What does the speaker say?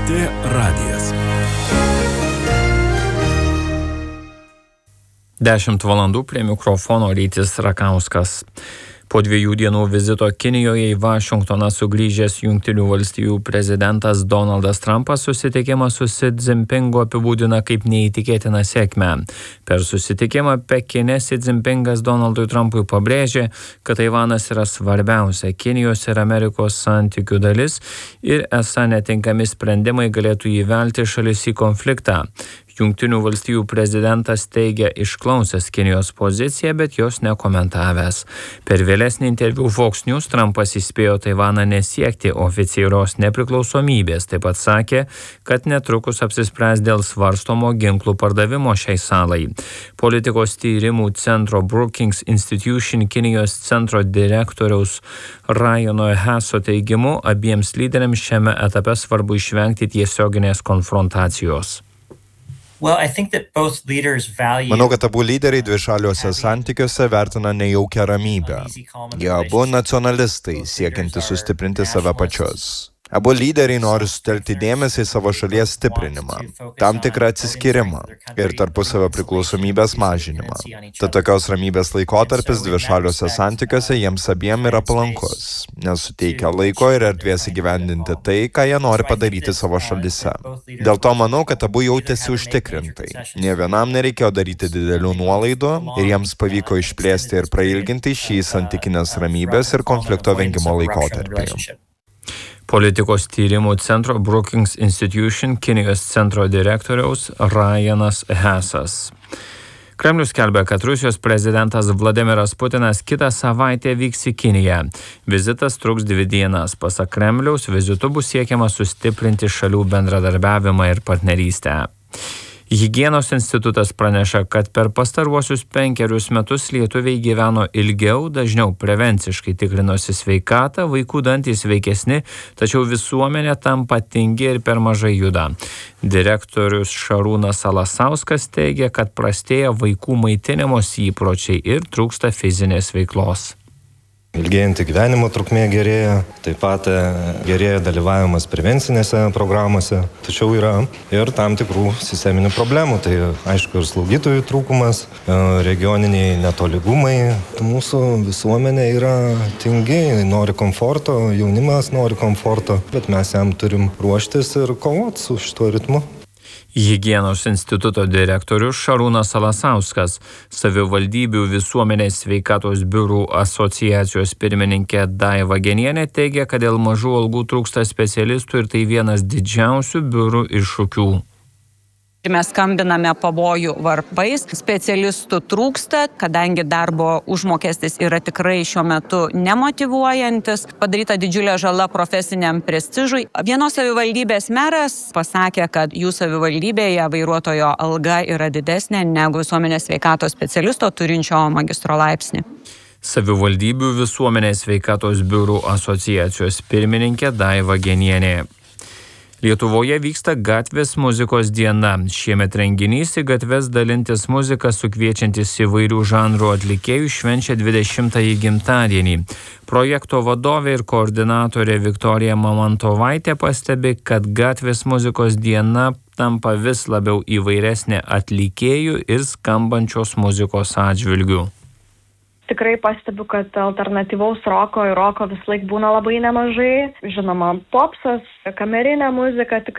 LRT radijas. 10 valandų prie mikrofono Rytis Rakauskas. Po 2 dienų vizito Kinijoje į Vašingtoną sugrįžęs Jungtinių valstijų prezidentas Donaldas Trumpas susitikimą su Xi Jinpingu apibūdina kaip neįtikėtiną sėkmę. Per susitikimą Pekine Xi Jinpingas Donaldui Trumpui pabrėžė, kad Taivanas yra svarbiausia Kinijos ir Amerikos santykių dalis ir esą netinkami sprendimai galėtų įvelti šalis į konfliktą. Jungtinių valstijų prezidentas teigia išklausęs Kinijos poziciją, bet jos nekomentavęs. Per vėlesnį interviu Fox News Trumpas įspėjo Taivaną nesiekti oficialios nepriklausomybės. Taip pat sakė, kad netrukus apsispręs dėl svarstomo ginklų pardavimo šiai salai. Politikos tyrimų centro Brookings Institution Kinijos centro direktoriaus Ryano Hasso teigimu, abiems lyderiams šiame etape svarbu išvengti tiesioginės konfrontacijos. Manau, kad abu lyderiai dvišaliuose santykiuose vertina nejaukią ramybę. Jie abu nacionalistai, siekiantys sustiprinti save pačius. Abu lyderiai nori sutelkti dėmesį į savo šalies stiprinimą, tam tikrą atsiskyrimą ir tarpusavio priklausomybės mažinimą. Tad tokios ramybės laikotarpis dvišaliuose santykiuose jiems abiem yra palankus, nes suteikia laiko ir erdvės įgyvendinti tai, ką jie nori padaryti savo šalyse. Dėl to manau, kad abu jautėsi užtikrintai. Nė vienam nereikėjo daryti didelių nuolaidų ir jiems pavyko išplėsti ir prailginti šį santykinės ramybės ir konflikto vengimo laikotarpį. Politikos tyrimų centro Brookings Institution Kinijos centro direktoriaus Ryanas Hassas. Kremlius skelbia, kad Rusijos prezidentas Vladimiras Putinas kitą savaitę vyks į Kiniją. Vizitas truks 2 dienas. Pasak Kremliaus, vizitu bus siekiama sustiprinti šalių bendradarbiavimą ir partnerystę. Higienos institutas praneša, kad per pastaruosius 5 metus lietuviai gyveno ilgiau, dažniau prevenciškai tikrinosi sveikatą, vaikų dantys sveikesni, tačiau visuomenė tampa tingi ir per mažai juda. Direktorius Šarūnas Alasauskas teigia, kad prastėja vaikų maitinimos įpročiai ir trūksta fizinės veiklos. Ilgėjantį gyvenimo trukmė gerėja, taip pat gerėja dalyvavimas prevencinėse programuose, tačiau yra ir tam tikrų sisteminių problemų, tai aišku ir slaugytojų trūkumas, regioniniai netolygumai. Mūsų visuomenė yra tingi, nori komforto, jaunimas nori komforto, bet mes jam turim ruoštis ir kovoti su šituo ritmu. Higienos instituto direktorius Šarūnas Alasauskas, savivaldybių visuomenės sveikatos biurų asociacijos pirmininkė Daiva Genienė teigia, kad dėl mažų algų trūksta specialistų ir tai vienas didžiausių biurų iššūkių. Mes skambiname pavojų varpais, specialistų trūksta, kadangi darbo užmokestis yra tikrai šiuo metu nemotyvuojantis, padaryta didžiulė žala profesiniam prestižui. Vienos savivaldybės meras pasakė, kad jų savivaldybėje vairuotojo alga yra didesnė negu visuomenės sveikatos specialisto turinčio magistro laipsnį. Savivaldybių visuomenės sveikatos biurų asociacijos pirmininkė Daiva Genienė. Lietuvoje vyksta gatvės muzikos diena. Šiemet renginys į gatves dalintis muziką sukviečiantis įvairių žanrų atlikėjų švenčia 20-ąjį gimtadienį. Projekto vadovė ir koordinatorė Viktorija Mamantovaitė pastebi, kad gatvės muzikos diena tampa vis labiau įvairesnė atlikėjų ir skambančios muzikos atžvilgių. Tikrai pastebiu, kad alternatyvaus roko ir roko vis laik būna labai nemažai. Žinoma, popsas, kamerinė muzika